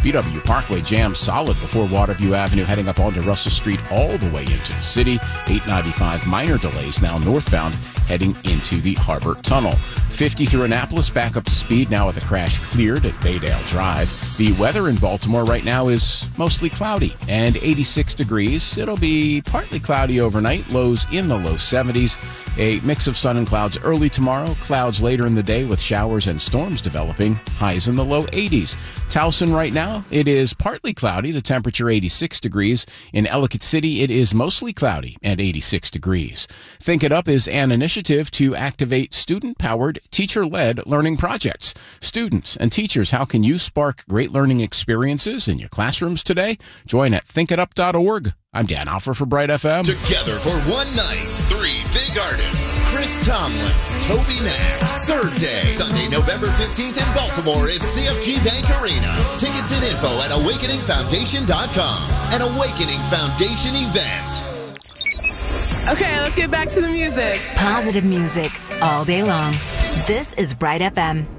BW Parkway jam solid before Waterview Avenue heading up onto Russell Street all the way into the city. 895 minor delays now northbound heading into the Harbor Tunnel. 50 through Annapolis back up to speed now with a crash cleared at Baydale Drive. The weather in Baltimore right now is mostly cloudy and 86 degrees. It'll be partly cloudy overnight, lows in the low 70s. A mix of sun and clouds early tomorrow, clouds later in the day with showers and storms developing, highs in the low 80s. Towson right now, it is partly cloudy, the temperature 86 degrees. In Ellicott City, it is mostly cloudy at 86 degrees. Think It Up is an initiative to activate student-powered, teacher-led learning projects. Students and teachers, how can you spark great learning experiences in your classrooms today? Join at thinkitup.org. I'm Dan Alfer for Bright FM. Together for one night, 3 big artists. Chris Tomlin, Toby Mac. Third day, Sunday, November 15th in Baltimore at CFG Bank Arena. Tickets and info at awakeningfoundation.com. An Awakening Foundation event. Okay, let's get back to the music. Positive music all day long. This is Bright FM.